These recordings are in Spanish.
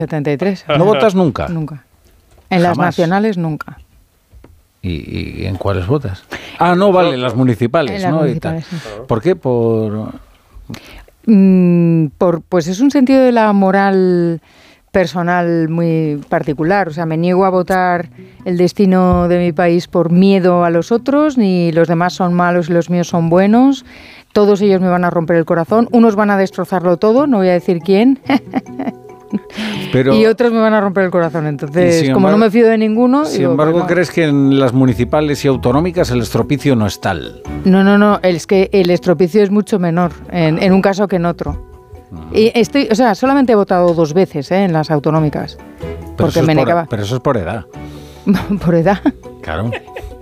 73. ¿No votas nunca? Nunca. En las nacionales nunca. ¿Y en cuáles votas? Ah, no, vale, en las municipales, en las ¿no? municipales, sí. ¿Por qué? Pues es un sentido de la moral personal muy particular. O sea, me niego a votar el destino de mi país por miedo a los otros, ni los demás son malos y los míos son buenos. Todos ellos me van a romper el corazón. Unos van a destrozarlo todo, no voy a decir quién. Y otros me van a romper el corazón. Entonces, como no me fío de ninguno... Sin embargo, ¿crees que en las municipales y autonómicas el estropicio no es tal? No. Es que el estropicio es mucho menor en un caso que en otro. Y solamente he votado 2 veces en las autonómicas. Porque me negaba. Pero eso es por edad. ¿Por edad? Claro.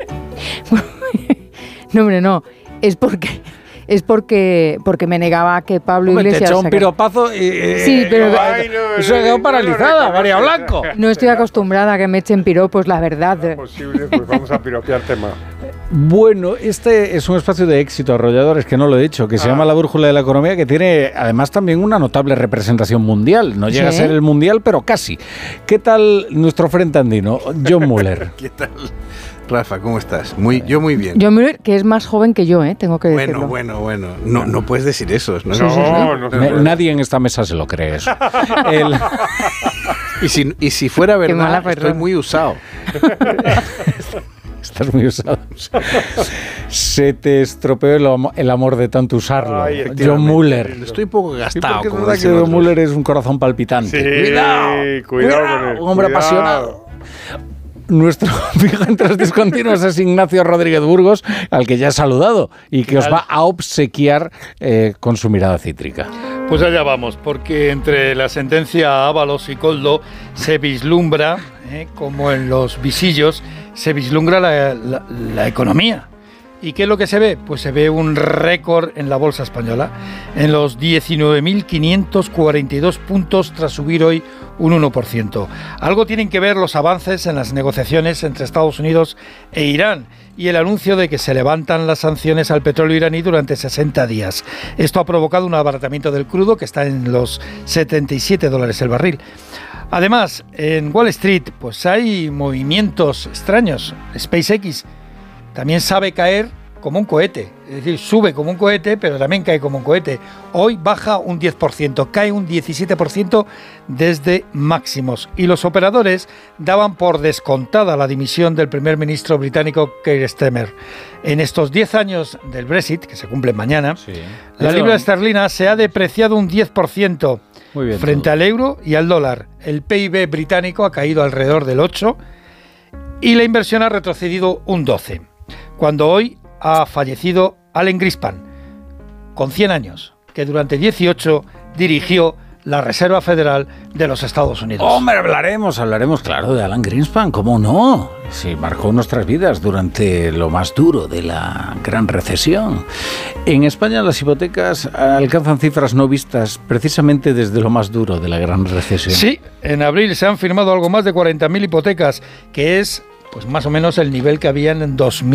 No, hombre, no. Es porque me negaba a que Pablo Iglesias... Te echó un piropazo y... Sí, pero... Eso ha quedado paralizada, María Blanco. No estoy acostumbrada a que me echen piropos, la verdad. No es posible, pues vamos a piropearte más. Bueno, este es un espacio de éxito, Arrolladores, que no lo he dicho, que se llama La Brújula de la Economía, que tiene además también una notable representación mundial. No llega a ser el mundial, pero casi. ¿Qué tal nuestro frente andino, John Muller? ¿Qué tal? Rafa, ¿cómo estás? Yo muy bien. John Muller, que es más joven que yo, tengo que decirlo. Bueno. No puedes decir eso. No. Nadie en esta mesa se lo cree eso. Y si fuera verdad, estoy muy usado. Estás muy usado. Se te estropeó el amor de tanto usarlo. John Muller. Estoy un poco gastado. Sí, es verdad que John Muller es un corazón palpitante. Sí, cuidado con él. Un hombre apasionado. Nuestro fijo entre los discontinuos es Ignacio Rodríguez Burgos, al que ya he saludado y que os va a obsequiar con su mirada cítrica. Pues allá vamos, porque entre la sentencia Ábalos y Koldo se vislumbra, como en los visillos, se vislumbra la economía. ¿Y qué es lo que se ve? Pues se ve un récord en la bolsa española, en los 19.542 puntos tras subir hoy un 1%. Algo tienen que ver los avances en las negociaciones entre Estados Unidos e Irán y el anuncio de que se levantan las sanciones al petróleo iraní durante 60 días. Esto ha provocado un abaratamiento del crudo que está en los $77 el barril. Además, en Wall Street pues hay movimientos extraños. SpaceX también sabe caer como un cohete, es decir, sube como un cohete, pero también cae como un cohete. Hoy baja un 10%, cae un 17% desde máximos. Y los operadores daban por descontada la dimisión del primer ministro británico Keir Starmer. En estos 10 años del Brexit, que se cumplen mañana, la libra esterlina se ha depreciado un 10% frente al euro y al dólar. El PIB británico ha caído alrededor del 8% y la inversión ha retrocedido un 12%. Cuando hoy ha fallecido Alan Greenspan, con 100 años, que durante 18 dirigió la Reserva Federal de los Estados Unidos. Hombre, hablaremos, claro, de Alan Greenspan, ¿cómo no? Sí, marcó nuestras vidas durante lo más duro de la gran recesión. En España las hipotecas alcanzan cifras no vistas precisamente desde lo más duro de la gran recesión. Sí, en abril se han firmado algo más de 40.000 hipotecas, que es pues más o menos el nivel que había en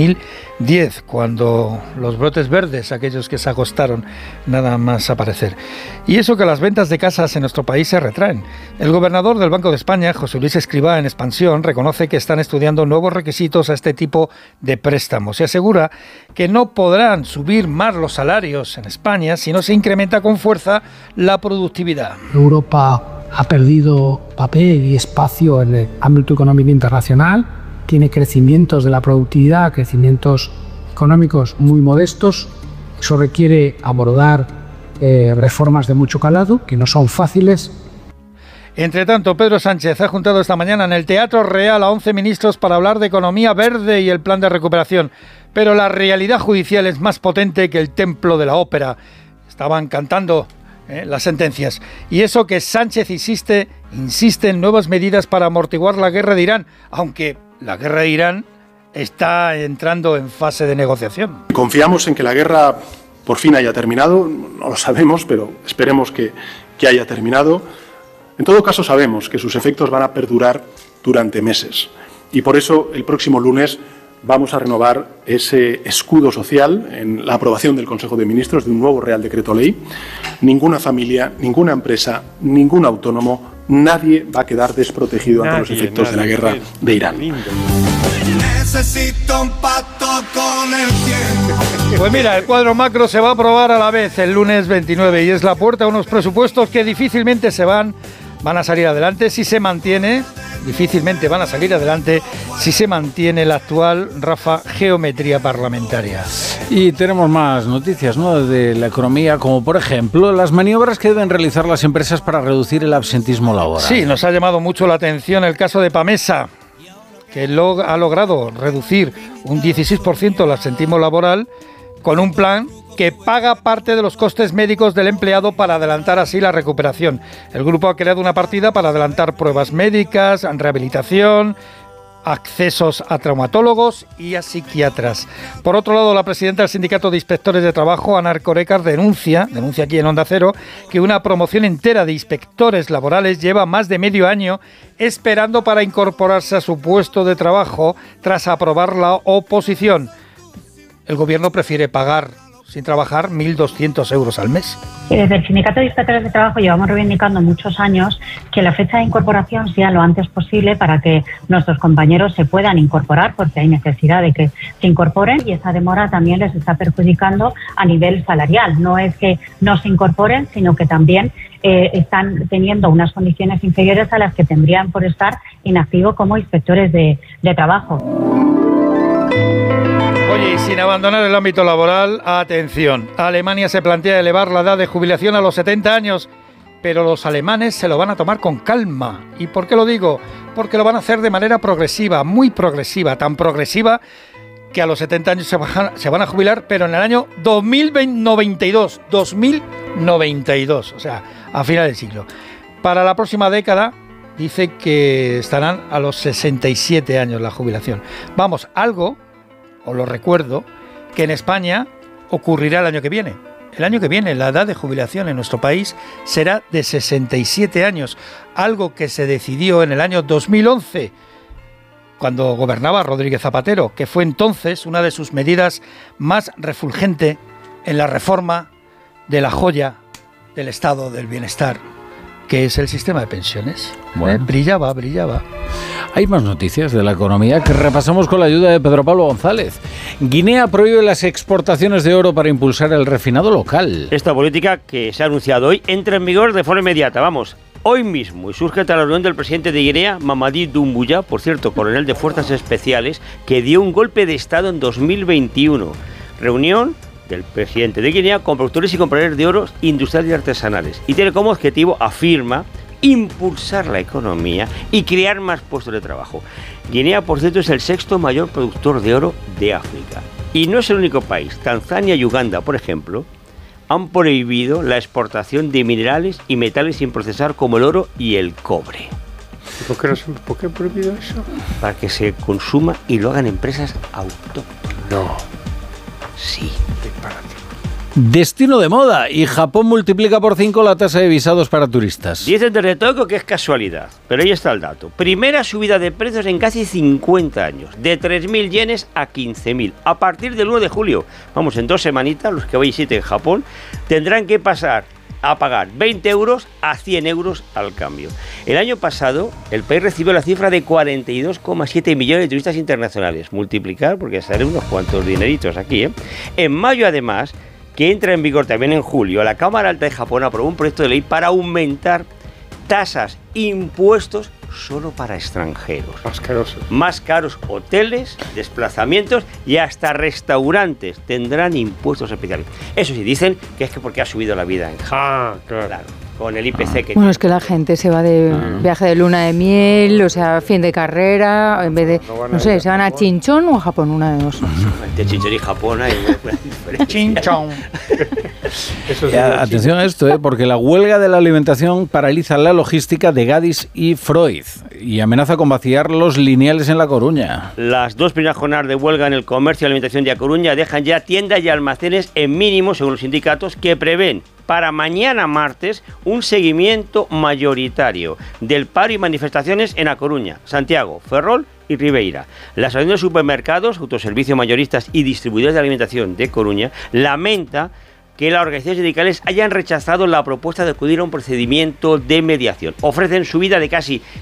2010, cuando los brotes verdes, aquellos que se agostaron nada más aparecer. Y eso que las ventas de casas en nuestro país se retraen. El gobernador del Banco de España, José Luis Escrivá, en Expansión, reconoce que están estudiando nuevos requisitos a este tipo de préstamos y asegura que no podrán subir más los salarios en España si no se incrementa con fuerza la productividad. Europa ha perdido papel y espacio en el ámbito económico internacional. Tiene crecimientos de la productividad, crecimientos económicos muy modestos. Eso requiere abordar reformas de mucho calado, que no son fáciles. Entre tanto, Pedro Sánchez ha juntado esta mañana en el Teatro Real a 11 ministros para hablar de economía verde y el plan de recuperación. Pero la realidad judicial es más potente que el templo de la ópera. Estaban cantando las sentencias. Y eso que Sánchez insiste en nuevas medidas para amortiguar la guerra de Irán, aunque la guerra de Irán está entrando en fase de negociación. Confiamos en que la guerra por fin haya terminado, no lo sabemos, pero esperemos que haya terminado. En todo caso, sabemos que sus efectos van a perdurar durante meses y por eso el próximo lunes vamos a renovar ese escudo social en la aprobación del Consejo de Ministros de un nuevo Real Decreto Ley. Ninguna familia, ninguna empresa, ningún autónomo, nadie va a quedar desprotegido ante los efectos de la guerra de Irán. Necesito un pacto con el tiempo. Pues mira, el cuadro macro se va a aprobar a la vez el lunes 29 y es la puerta a unos presupuestos que difícilmente van a salir adelante si se mantiene. Difícilmente van a salir adelante si se mantiene la actual, Rafa, geometría parlamentaria. Y tenemos más noticias, ¿no?, de la economía, como por ejemplo las maniobras que deben realizar las empresas para reducir el absentismo laboral. Sí, nos ha llamado mucho la atención el caso de Pamesa, que ha logrado reducir un 16% el absentismo laboral con un plan que paga parte de los costes médicos del empleado para adelantar así la recuperación. El grupo ha creado una partida para adelantar pruebas médicas, rehabilitación, accesos a traumatólogos y a psiquiatras. Por otro lado, la presidenta del Sindicato de Inspectores de Trabajo, Ana Ercorécar, denuncia aquí en Onda Cero, que una promoción entera de inspectores laborales lleva más de medio año esperando para incorporarse a su puesto de trabajo tras aprobar la oposición. El gobierno prefiere pagar sin trabajar 1.200 euros al mes. Desde el Sindicato de Inspectores de Trabajo llevamos reivindicando muchos años que la fecha de incorporación sea lo antes posible para que nuestros compañeros se puedan incorporar, porque hay necesidad de que se incorporen y esa demora también les está perjudicando a nivel salarial. No es que no se incorporen, sino que también están teniendo unas condiciones inferiores a las que tendrían por estar inactivos como inspectores de trabajo. Oye, y sin abandonar el ámbito laboral, atención, Alemania se plantea elevar la edad de jubilación a los 70 años, pero los alemanes se lo van a tomar con calma. ¿Y por qué lo digo? Porque lo van a hacer de manera progresiva, muy progresiva, tan progresiva que a los 70 años se van a jubilar, pero en el año 2092, o sea, a final del siglo. Para la próxima década, dice que estarán a los 67 años la jubilación. Vamos, algo... Os lo recuerdo, que en España ocurrirá el año que viene. El año que viene la edad de jubilación en nuestro país será de 67 años, algo que se decidió en el año 2011, cuando gobernaba Rodríguez Zapatero, que fue entonces una de sus medidas más refulgente en la reforma de la joya del estado del bienestar, que es el sistema de pensiones. Bueno. Brillaba. Hay más noticias de la economía que repasamos con la ayuda de Pedro Pablo González. Guinea prohíbe las exportaciones de oro para impulsar el refinado local. Esta política que se ha anunciado hoy entra en vigor de forma inmediata, hoy mismo, y surge tras la reunión del presidente de Guinea, Mamadi Doumbouya, por cierto, coronel de Fuerzas Especiales, que dio un golpe de Estado en 2021. Reunión del presidente de Guinea con productores y compradores de oro industriales y artesanales. Y tiene como objetivo, afirma, impulsar la economía y crear más puestos de trabajo. Guinea, por cierto, es el sexto mayor productor de oro de África. Y no es el único país. Tanzania y Uganda, por ejemplo, han prohibido la exportación de minerales y metales sin procesar como el oro y el cobre. ¿Por qué han prohibido eso? Para que se consuma y lo hagan empresas autónomas. No. Sí. Destino de moda, y Japón multiplica por 5 la tasa de visados para turistas. Dicen de retoque que es casualidad, pero ahí está el dato. Primera subida de precios en casi 50 años, de 3.000 yenes a 15.000. A partir del 1 de julio, en 2 semanitas, los que visiten Japón tendrán que pasar a pagar 20 euros a 100 euros al cambio. El año pasado, el país recibió la cifra de 42,7 millones de turistas internacionales. Multiplicar, porque salen unos cuantos dineritos aquí, En mayo, además, que entra en vigor también en julio, la Cámara Alta de Japón aprobó un proyecto de ley para aumentar tasas, impuestos solo para extranjeros. Más caros hoteles, desplazamientos y hasta restaurantes tendrán impuestos especiales. Eso sí, dicen que es que porque ha subido la vida en Japón. Claro. Con el IPC que... Bueno, es que la gente se va de viaje de luna de miel, o sea, fin de carrera, en vez de, no sé, se van a Chinchón o a Japón, una de dos. De Chinchón y Japón hay una diferencia. Chinchón. Atención a esto, porque la huelga de la alimentación paraliza la logística de Gadis y Freud y amenaza con vaciar los lineales en La Coruña. Las 2 primeras jornadas de huelga en el comercio y alimentación de A Coruña dejan ya tiendas y almacenes en mínimo, según los sindicatos, que prevén para mañana martes un seguimiento mayoritario del paro y manifestaciones en A Coruña, Santiago, Ferrol y Ribeira. La Asociación de Supermercados, Autoservicios Mayoristas y Distribuidores de Alimentación de Coruña lamenta que las organizaciones sindicales hayan rechazado la propuesta de acudir a un procedimiento de mediación. Ofrecen subida de casi